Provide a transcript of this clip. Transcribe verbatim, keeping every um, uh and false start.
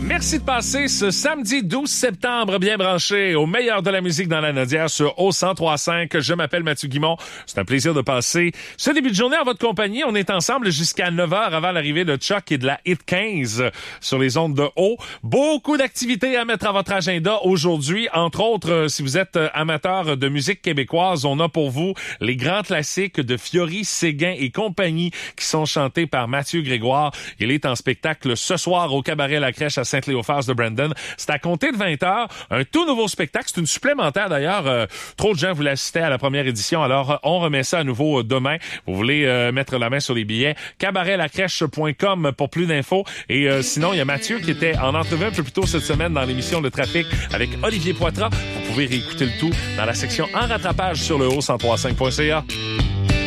Merci de passer ce samedi douze septembre bien branché au meilleur de la musique dans la Nodière sur O cent trois cinq. Je m'appelle Mathieu Guimond. C'est un plaisir de passer ce début de journée en votre compagnie. On est ensemble jusqu'à neuf heures avant l'arrivée de Chuck et de la Hit quinze sur les ondes de haut. Beaucoup d'activités à mettre à votre agenda aujourd'hui. Entre autres, si vous êtes amateur de musique québécoise, on a pour vous les grands classiques de Fiori, Séguin et compagnie qui sont chantés par Mathieu Grégoire. Il est en spectacle ce soir au Cabaret La Crèche à Saint-Léophas de Brandon. C'est à compter de vingt heures. Un tout nouveau spectacle. C'est une supplémentaire d'ailleurs. Euh, trop de gens voulaient assister à la première édition. Alors, on remet ça à nouveau demain. Vous voulez euh, mettre la main sur les billets. cabaret la crèche point com pour plus d'infos. Et euh, sinon, il y a Mathieu qui était en entrevue un peu plus tôt cette semaine dans l'émission Le Trafic avec Olivier Poitras. Vous pouvez réécouter le tout dans la section En rattrapage sur le haut cent trois cinq point c a.